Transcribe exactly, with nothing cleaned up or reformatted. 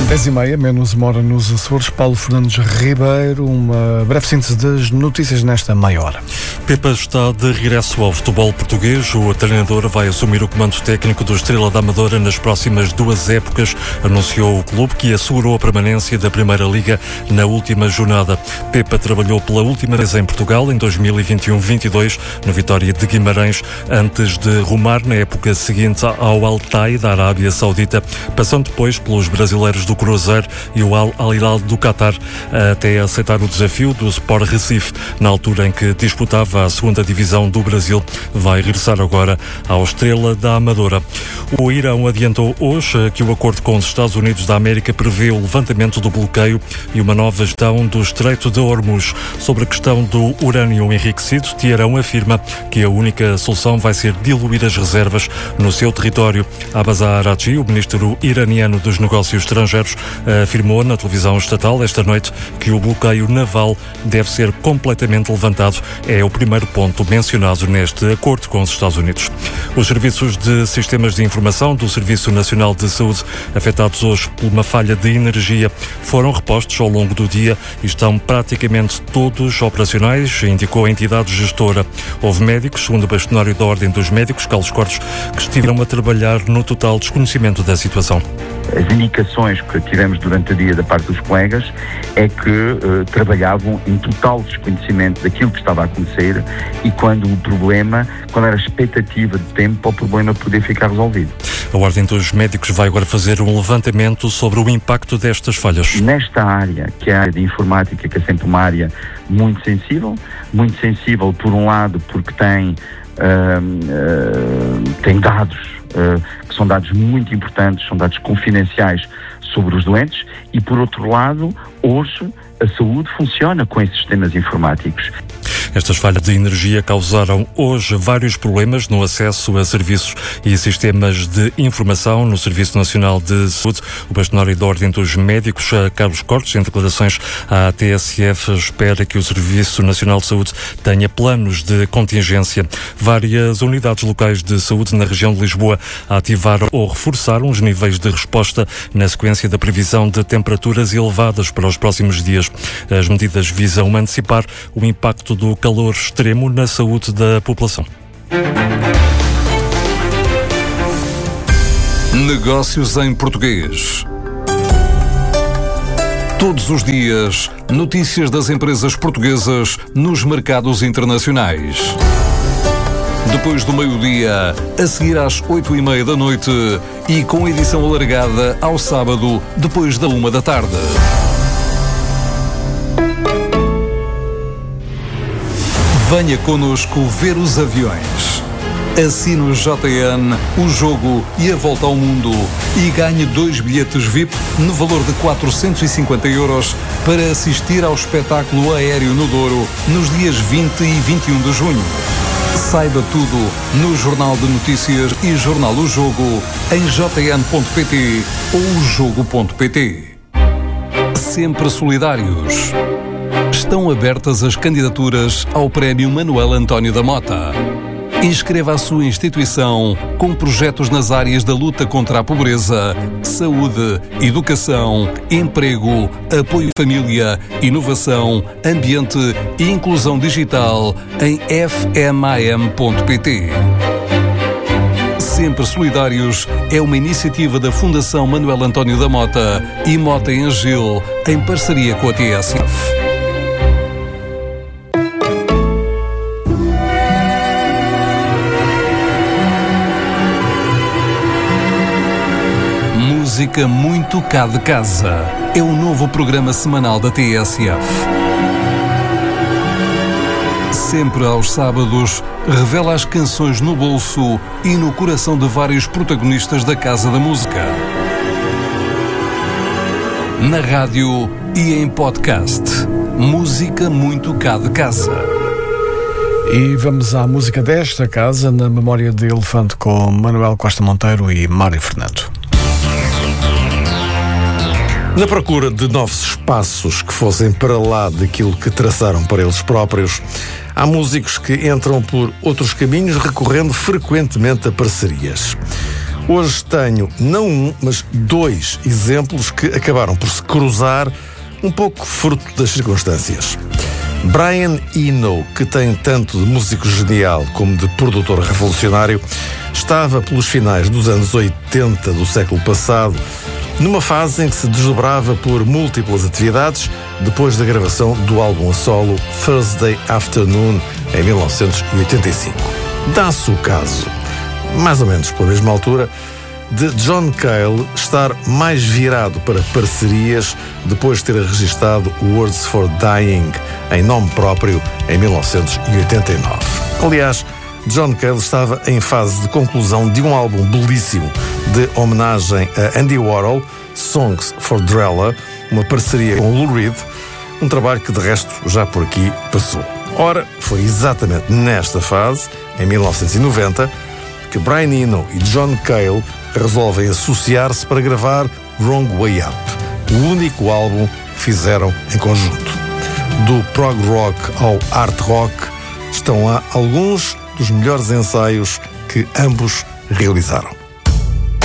dez e meia, menos uma hora nos Açores. Paulo Fernandes Ribeiro, uma breve síntese das notícias nesta meia hora. Pepa está de regresso ao futebol português. O treinador vai assumir o comando técnico do Estrela da Amadora nas próximas duas épocas, anunciou o clube, que assegurou a permanência da Primeira Liga na última jornada. Pepa trabalhou pela última vez em Portugal, em dois mil e vinte e um vinte e dois, no Vitória de Guimarães, antes de rumar na época seguinte ao Al-Tai da Arábia Saudita, passando depois pelos brasileiros do Cruzeiro e o Al-Hilal do Qatar, até aceitar o desafio do Sport Recife, na altura em que disputava a segunda divisão do Brasil. Vai regressar agora ao Estrela da Amadora. O Irão adiantou hoje que o acordo com os Estados Unidos da América prevê o levantamento do bloqueio e uma nova gestão do Estreito de Hormuz. Sobre a questão do urânio enriquecido, Teherão afirma que a única solução vai ser diluir as reservas no seu território. Abbas Araghchi, o ministro iraniano dos Negócios Estrangeiros, afirmou na televisão estatal esta noite que o bloqueio naval deve ser completamente levantado. É o primeiro ponto mencionado neste acordo com os Estados Unidos. Os serviços de sistemas de informação do Serviço Nacional de Saúde, afetados hoje por uma falha de energia, foram repostos ao longo do dia e estão praticamente todos operacionais, indicou a entidade gestora. Houve médicos, segundo o bastonário da Ordem dos Médicos, Carlos Cortes, que estiveram a trabalhar no total desconhecimento da situação. As indicações que tivemos durante o dia da parte dos colegas é que uh, trabalhavam em total desconhecimento daquilo que estava a acontecer e quando o problema, quando era a expectativa de tempo para o problema poder ficar resolvido. A Ordem dos Médicos vai agora fazer um levantamento sobre o impacto destas falhas. Nesta área, que é a área de informática, que é sempre uma área muito sensível, muito sensível por um lado porque tem, uh, uh, tem dados uh, que são dados muito importantes, são dados confidenciais sobre os doentes e por outro lado, hoje a saúde funciona com esses sistemas informáticos. Estas falhas de energia causaram hoje vários problemas no acesso a serviços e sistemas de informação no Serviço Nacional de Saúde. O bastonário da Ordem dos Médicos, Carlos Cortes, em declarações à T S F, espera que o Serviço Nacional de Saúde tenha planos de contingência. Várias unidades locais de saúde na região de Lisboa ativaram ou reforçaram os níveis de resposta na sequência da previsão de temperaturas elevadas para os próximos dias. As medidas visam antecipar o impacto do calor extremo na saúde da população. Negócios em português. Todos os dias, notícias das empresas portuguesas nos mercados internacionais. Depois do meio-dia, a seguir às oito e meia da noite e com edição alargada ao sábado, depois da uma da tarde. Venha connosco ver os aviões. Assine o J N, o jogo e a volta ao mundo e ganhe dois bilhetes V I P no valor de quatrocentos e cinquenta euros para assistir ao espetáculo aéreo no Douro nos dias vinte e vinte e um de junho. Saiba tudo no Jornal de Notícias e Jornal O Jogo em j n ponto p t ou o jogo ponto p t. Sempre solidários. Estão abertas as candidaturas ao Prémio Manuel António da Mota. Inscreva a sua instituição com projetos nas áreas da luta contra a pobreza, saúde, educação, emprego, apoio à família, inovação, ambiente e inclusão digital em f m a m ponto p t. Sempre Solidários é uma iniciativa da Fundação Manuel António da Mota e Mota em Gil, em parceria com a T S F. Música muito cá de casa. É o novo programa semanal da T S F. Sempre aos sábados, revela as canções no bolso e no coração de vários protagonistas da Casa da Música. Na rádio e em podcast. Música muito cá de casa. E vamos à música desta casa, na memória de Elefante, com Manuel Costa Monteiro e Mário Fernando. Na procura de novos espaços que fossem para lá daquilo que traçaram para eles próprios, há músicos que entram por outros caminhos, recorrendo frequentemente a parcerias. Hoje tenho não um, mas dois exemplos que acabaram por se cruzar um pouco fruto das circunstâncias. Brian Eno, que tem tanto de músico genial como de produtor revolucionário, estava pelos finais dos anos oitenta do século passado, numa fase em que se desdobrava por múltiplas atividades depois da gravação do álbum a solo Thursday Afternoon, em mil novecentos e oitenta e cinco. Dá-se o caso, mais ou menos pela mesma altura, de John Cale estar mais virado para parcerias depois de ter registado Words for Dying em nome próprio em mil novecentos e oitenta e nove. Aliás, John Cale estava em fase de conclusão de um álbum belíssimo de homenagem a Andy Warhol, Songs for Drella, uma parceria com Lou Reed, um trabalho que de resto já por aqui passou. Ora, foi exatamente nesta fase, em mil novecentos e noventa, que Brian Eno e John Cale resolvem associar-se para gravar Wrong Way Up, o único álbum que fizeram em conjunto. Do prog rock ao art rock, estão lá alguns dos melhores ensaios que ambos realizaram.